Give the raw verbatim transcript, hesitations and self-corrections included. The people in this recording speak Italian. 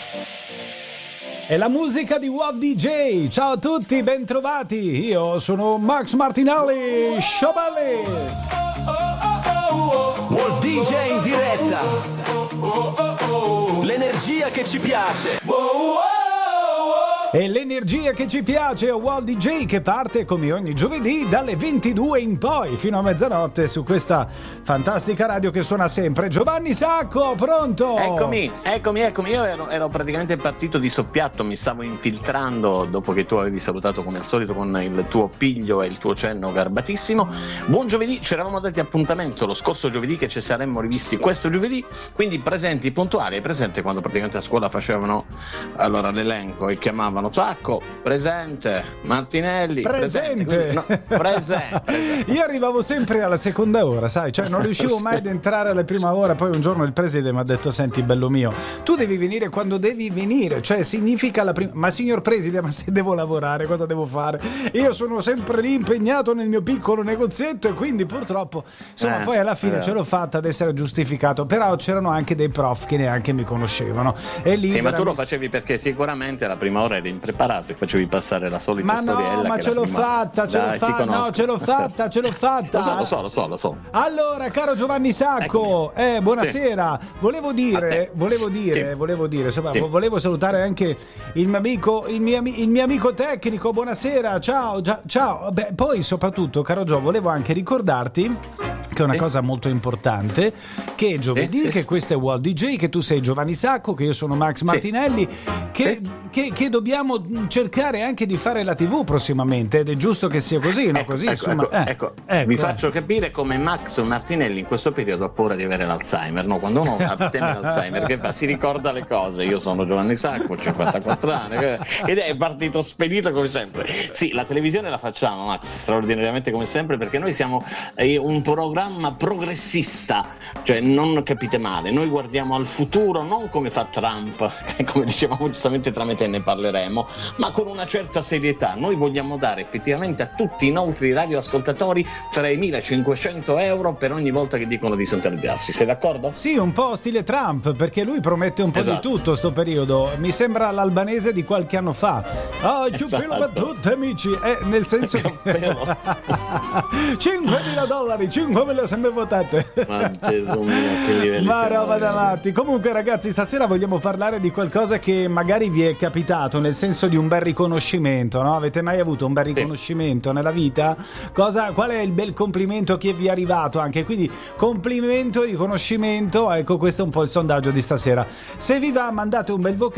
È la musica di Wow D J. Ciao a tutti, bentrovati. Io sono Max Martinelli, Sciaballi. Wow D J in diretta. L'energia che ci piace. E l'energia che ci piace è Wow D J, che parte come ogni giovedì dalle ventidue in poi fino a mezzanotte su questa fantastica radio che suona sempre. Giovanni Sacco, pronto? Eccomi, eccomi, eccomi. Io ero, ero praticamente partito di soppiatto, mi stavo infiltrando dopo che tu avevi salutato come al solito con il tuo piglio e il tuo cenno garbatissimo. Buon giovedì, ci eravamo dati appuntamento lo scorso giovedì che ci saremmo rivisti questo giovedì, quindi presenti, puntuali. È presente quando praticamente a scuola facevano allora l'elenco e chiamavano Sacco, presente, Martinelli, presente, presente, no, presente, presente. Io arrivavo sempre alla seconda ora, sai, cioè non riuscivo mai ad entrare alla prima ora. Poi un giorno il preside mi ha detto: senti bello mio, tu devi venire quando devi venire, cioè significa la prima. Ma signor preside, ma se devo lavorare cosa devo fare? Io sono sempre lì impegnato nel mio piccolo negozietto e quindi purtroppo insomma eh, poi alla fine eh. ce l'ho fatta ad essere giustificato. Però c'erano anche dei prof che neanche mi conoscevano e lì sì, veramente... ma tu lo facevi perché sicuramente la prima ora eri impreparato e facevi passare la solita ma no, storiella. ma che ce l'ho prima... fatta, ce Dai, l'ho fatta, no, ce l'ho fatta, ce l'ho fatta. Lo so, lo so, lo so, lo so. Allora, caro Giovanni Sacco, eh, buonasera. Sì. Volevo dire, volevo dire, sì. volevo dire, insomma, sì. volevo salutare anche il mio amico, il mio, il mio amico tecnico. Buonasera, ciao, già, ciao. Beh, poi soprattutto, caro Gio, volevo anche ricordarti che è una sì. cosa molto importante, che è giovedì, sì, sì. che questo è Wow D J, che tu sei Giovanni Sacco, che io sono Max Martinelli, sì. Che, sì. Che, che dobbiamo cercare anche di fare la tivù prossimamente, ed è giusto che sia così, no? Ecco, Così, ecco, insomma, ecco, eh, ecco. ecco, vi eh. faccio capire come Max Martinelli in questo periodo ha paura di avere l'Alzheimer, no? Quando uno teme l'Alzheimer, che fa? Si ricorda le cose. Io sono Giovanni Sacco, ho cinquantaquattro anni, ed è partito spedito come sempre. Sì, la televisione la facciamo, Max, straordinariamente come sempre, perché noi siamo eh, un programma progressista, cioè non capite male, noi guardiamo al futuro non come fa Trump, che come dicevamo giustamente tra me e te ne parleremo, ma con una certa serietà. Noi vogliamo dare effettivamente a tutti i nostri radioascoltatori tremilacinquecento euro per ogni volta che dicono di sintonizzarsi. Sei d'accordo? Sì, un po' stile Trump, perché lui promette un po' esatto. di tutto sto periodo. Mi sembra l'albanese di qualche anno fa. Oh, più esatto. per tutti amici, eh, nel senso che cinquemila dollari, cinquemila sempre votate. Ma Gesù mio, che livelli. Ma roba da matti. Comunque ragazzi, stasera vogliamo parlare di qualcosa che magari vi è capitato, nel senso di un bel riconoscimento, no? Avete mai avuto un bel riconoscimento sì. nella vita? Cosa, qual è il bel complimento che vi è arrivato anche? Quindi complimento, riconoscimento, ecco, questo è un po' il sondaggio di stasera. Se vi va, mandate un bel vocale